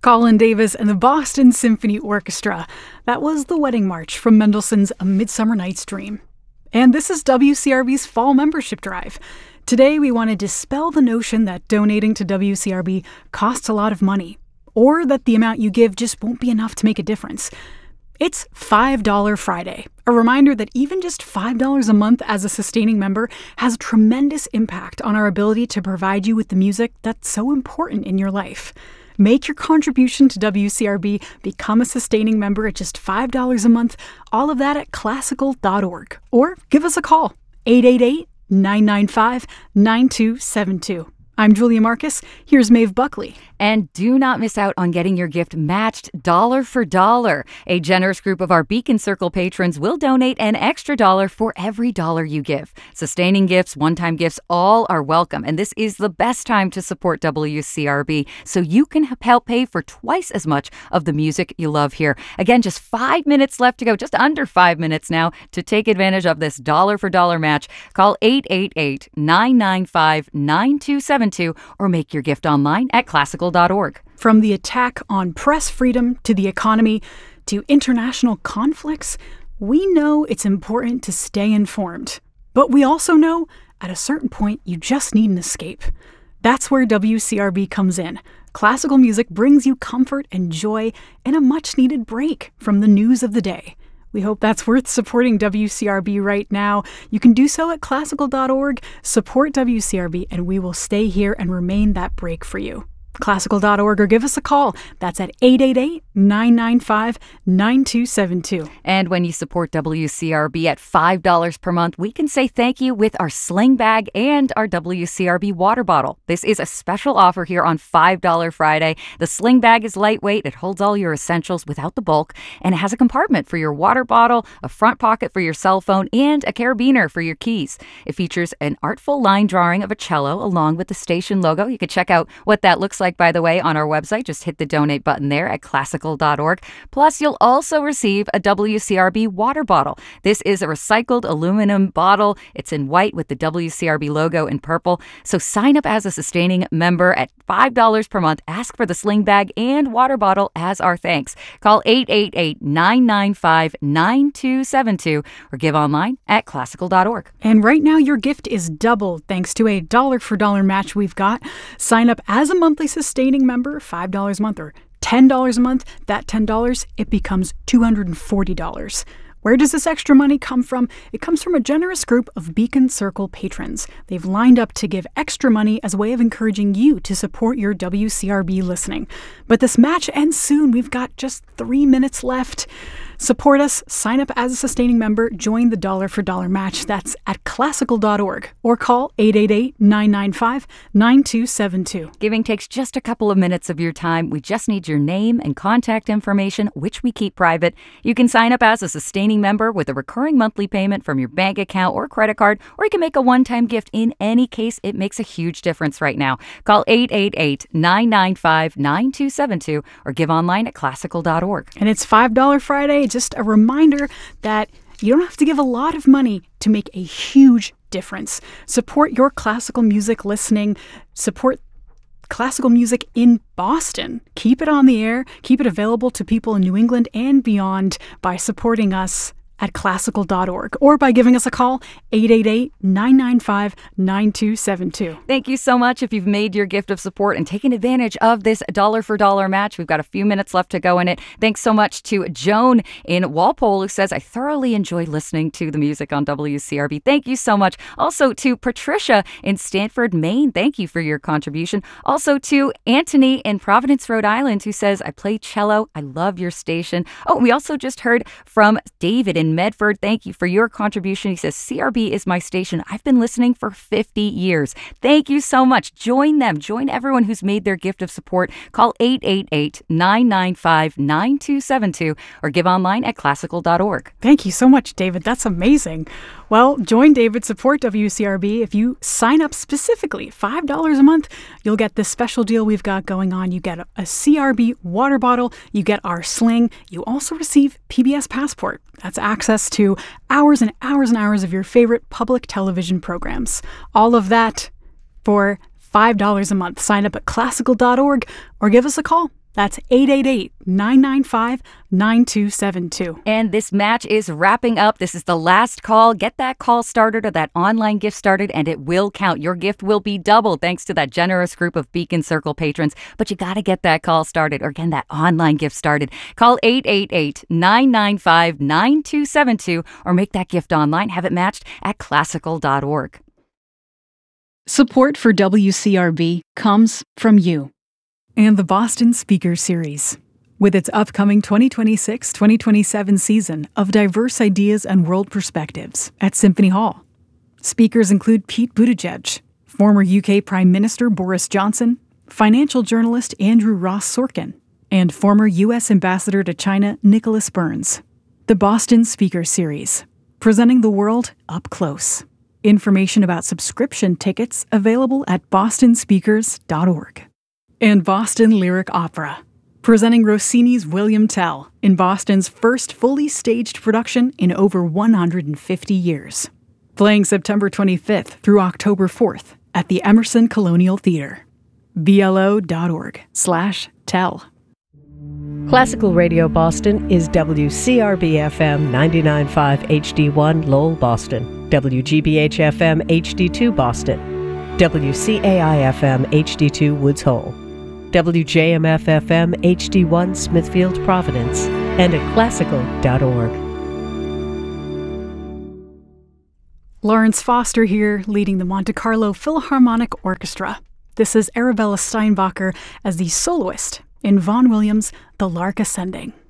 Colin Davis and the Boston Symphony Orchestra. That was the wedding march from Mendelssohn's A Midsummer Night's Dream. And this is WCRB's Fall Membership Drive. Today we want to dispel the notion that donating to WCRB costs a lot of money, or that the amount you give just won't be enough to make a difference. It's $5 Friday, a reminder that even just $5 a month as a sustaining member has a tremendous impact on our ability to provide you with the music that's so important in your life. Make your contribution to WCRB, become a sustaining member at just $5 a month, all of that at classical.org. Or give us a call, 888-995-9272. I'm Julia Marcus. Here's Maeve Buckley. And do not miss out on getting your gift matched dollar for dollar. A generous group of our Beacon Circle patrons will donate an extra dollar for every dollar you give. Sustaining gifts, one-time gifts, all are welcome. And this is the best time to support WCRB so you can help pay for twice as much of the music you love here. Again, just 5 minutes left to go, just under 5 minutes now to take advantage of this dollar for dollar match. Call 888-995-9272 or make your gift online at classical.org. From the attack on press freedom to the economy to international conflicts, we know it's important to stay informed. But we also know at a certain point you just need an escape. That's where WCRB comes in. Classical music brings you comfort and joy and a much-needed break from the news of the day. We hope that's worth supporting WCRB right now. You can do so at classical.org, support WCRB, and we will stay here and remain that break for you. Classical.org or give us a call. That's at 888-995-9272. And when you support WCRB at $5 per month, we can say thank you with our sling bag and our WCRB water bottle. This is a special offer here on $5 Friday. The sling bag is lightweight. It holds all your essentials without the bulk, and it has a compartment for your water bottle, a front pocket for your cell phone, and a carabiner for your keys. It features an artful line drawing of a cello along with the station logo. You can check out what that looks like, by the way, on our website. Just hit the donate button there at classical.org. Plus, you'll also receive a WCRB water bottle. This is a recycled aluminum bottle. It's in white with the WCRB logo in purple. So sign up as a sustaining member at $5 per month. Ask for the sling bag and water bottle as our thanks. Call 888-995-9272 or give online at classical.org. And right now, your gift is doubled thanks to a dollar for dollar match we've got. Sign up as a monthly sustaining member, $5 a month or $10 a month. That $10, it becomes $240. Where does this extra money come from? It comes from a generous group of Beacon Circle patrons. They've lined up to give extra money as a way of encouraging you to support your WCRB listening. But this match ends soon. We've got just 3 minutes left. Support us, sign up as a sustaining member, join the dollar for dollar match. That's at classical.org or call 888-995-9272. Giving takes just a couple of minutes of your time. We just need your name and contact information, which we keep private. You can sign up as a sustaining member with a recurring monthly payment from your bank account or credit card, or you can make a one-time gift. In any case, it makes a huge difference right now. Call 888-995-9272 or give online at classical.org. And it's $5 Friday. Just a reminder that you don't have to give a lot of money to make a huge difference. Support your classical music listening. Support classical music in Boston. Keep it on the air. Keep it available to people in New England and beyond by supporting us at classical.org or by giving us a call, 888-995-9272. Thank you so much if you've made your gift of support and taken advantage of this dollar for dollar match. We've got a few minutes left to go in it. Thanks so much to Joan in Walpole, who says, I thoroughly enjoy listening to the music on WCRB. Thank you so much. Also to Patricia in Stanford, Maine. Thank you for your contribution. Also to Anthony in Providence, Rhode Island, who says, I play cello. I love your station. Oh, we also just heard from David in Medford. Thank you for your contribution. He says, CRB is my station. I've been listening for 50 years. Thank you so much. Join them. Join everyone who's made their gift of support. Call 888-995-9272 or give online at classical.org. Thank you so much, David. That's amazing. Well, join David, support WCRB. If you sign up specifically $5 a month, you'll get this special deal we've got going on. You get a CRB water bottle. You get our sling. You also receive PBS Passport. That's access to hours and hours and hours of your favorite public television programs. All of that for $5 a month. Sign up at classical.org or give us a call. That's 888-995-9272. And this match is wrapping up. This is the last call. Get that call started or that online gift started, and it will count. Your gift will be doubled thanks to that generous group of Beacon Circle patrons. But you got to get that call started, or again, that online gift started. Call 888-995-9272 or make that gift online. Have it matched at classical.org. Support for WCRB comes from you and the Boston Speaker Series. With its upcoming 2026-2027 season of diverse ideas and world perspectives at Symphony Hall. Speakers include Pete Buttigieg, former UK Prime Minister Boris Johnson, financial journalist Andrew Ross Sorkin, and former U.S. Ambassador to China Nicholas Burns. The Boston Speaker Series, presenting the world up close. Information about subscription tickets available at bostonspeakers.org. And Boston Lyric Opera, presenting Rossini's William Tell in Boston's first fully staged production in over 150 years. Playing September 25th through October 4th at the Emerson Colonial Theater. BLO.org/tell. Classical Radio Boston is WCRB-FM 99.5 HD1 Lowell, Boston, WGBH-FM HD2 Boston, WCAI-FM HD2 Woods Hole, WJMF-FM HD1 Smithfield, Providence, and at classical.org. Lawrence Foster here, leading the Monte Carlo Philharmonic Orchestra. This is Arabella Steinbacher as the soloist in Vaughan Williams' The Lark Ascending.